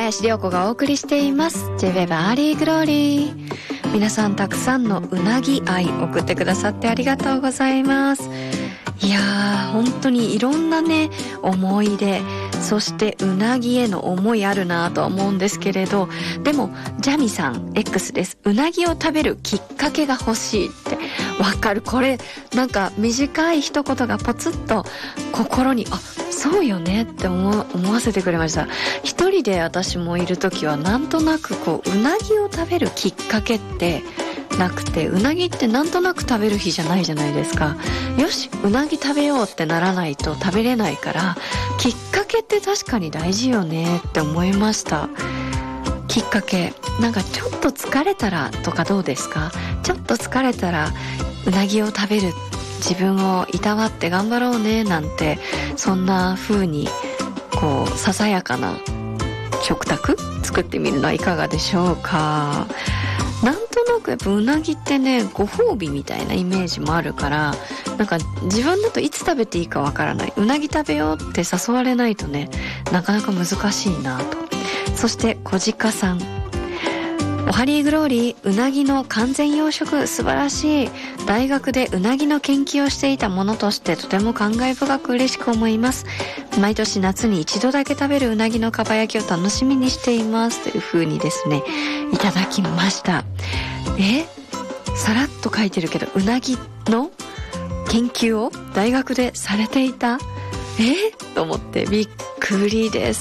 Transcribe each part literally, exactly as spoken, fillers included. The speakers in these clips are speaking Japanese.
林涼子がお送りしています J-ウェーブ アーリーグローリー。皆さんたくさんのうなぎ愛送ってくださってありがとうございます。いやー本当にいろんなね思い出、そしてうなぎへの思いあるなとは思うんですけれど、でもジャミさん X です。うなぎを食べるきっかけが欲しいってわかる。これなんか短い一言がポツッと心にあそうよねって思思わせてくれました。一人で私もいる時はなんとなくこううなぎを食べるきっかけってなくて、うなぎってなんとなく食べる日じゃないじゃないですか。よしうなぎ食べようってならないと食べれないから、きっかけって確かに大事よねって思いました。きっかけなんかちょっと疲れたらとかどうですか。ちょっと疲れたらうなぎを食べる、自分をいたわって頑張ろうねなんて、そんな風にこうささやかな食卓作ってみるのはいかがでしょうか。なんとなくやっぱうなぎってねご褒美みたいなイメージもあるから、なんか自分だといつ食べていいかわからない、うなぎ食べようって誘われないとねなかなか難しいなと。そして小鹿さん、おはリーグローリー、うなぎの完全養殖素晴らしい。大学でうなぎの研究をしていたものとしてとても感慨深く嬉しく思います。毎年夏に一度だけ食べるうなぎのかば焼きを楽しみにしていますという風にですねいただきました。えさらっと書いてるけど、うなぎの研究を大学でされていたえと思ってびっくりです。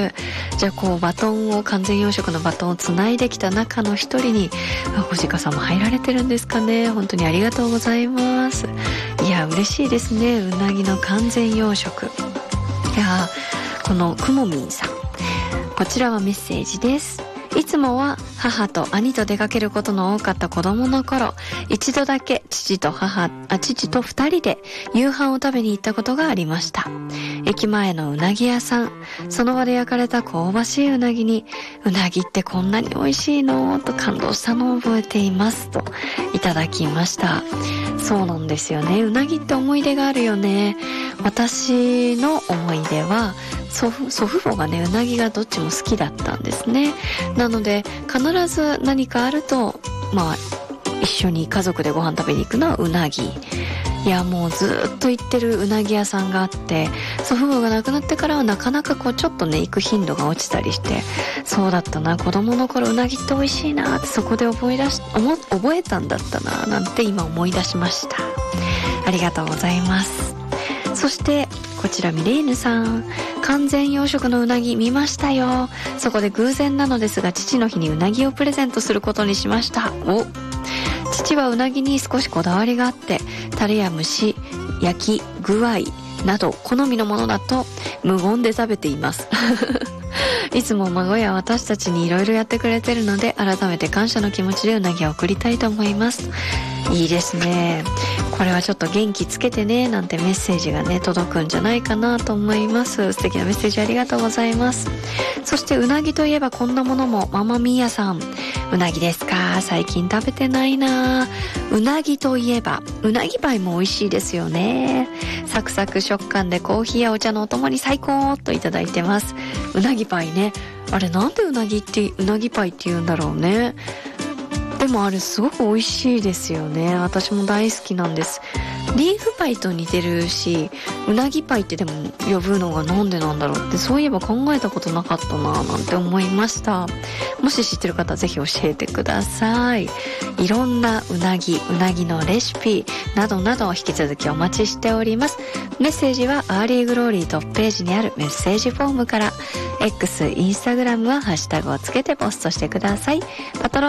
じゃあこうバトンを完全養殖のバトンをつないできた中の一人に小鹿さんも入られてるんですかね。本当にありがとうございます。いや嬉しいですね、うなぎの完全養殖。いやこのくもみんさん、こちらはメッセージです。いつもは母と兄と出かけることの多かった子供の頃、一度だけ父と母、あ、父と二人で夕飯を食べに行ったことがありました。駅前のうなぎ屋さん、その場で焼かれた香ばしいうなぎに、うなぎってこんなに美味しいのと感動したのを覚えていますといただきました。そうなんですよね、うなぎって思い出があるよね。私の思い出は祖父、祖父母がねうなぎがどっちも好きだったんですね。なので必ず何かあるとまあ一緒に家族でご飯食べに行くのはうなぎ。いやもうずっと行ってるうなぎ屋さんがあって、祖父母が亡くなってからはなかなかこうちょっとね行く頻度が落ちたりして、そうだったな子供の頃うなぎって美味しいなってそこで覚え出し思覚えたんだったななんて今思い出しました。ありがとうございます。そしてこちらミレーヌさん、完全養殖のうなぎ見ましたよ。そこで偶然なのですが父の日にうなぎをプレゼントすることにしました。お父はうなぎに少しこだわりがあって、タレや蒸し焼き具合など好みのものだと無言で食べていますいつも孫や私たちにいろいろやってくれてるので、改めて感謝の気持ちでうなぎを送りたいと思います。いいですね。これはちょっと元気つけてねなんてメッセージがね届くんじゃないかなと思います。素敵なメッセージありがとうございます。そしてうなぎといえばこんなものも。ママミーヤさん、うなぎですか、最近食べてないな。うなぎといえばうなぎパイも美味しいですよね。サクサク食感でコーヒーやお茶のお供に最高といただいてます。うなぎパイね、あれなんでうなぎってうなぎパイって言うんだろうね。でもあれすごく美味しいですよね。私も大好きなんです。リーフパイと似てるし、うなぎパイってでも呼ぶのがなんでなんだろうって、そういえば考えたことなかったななんて思いました。もし知ってる方ぜひ教えてください。いろんなうなぎ、うなぎのレシピなどなど引き続きお待ちしております。メッセージはアーリーグローリートップページにあるメッセージフォームから、 X、インスタグラムはハッシュタグをつけてポストしてください。パトロ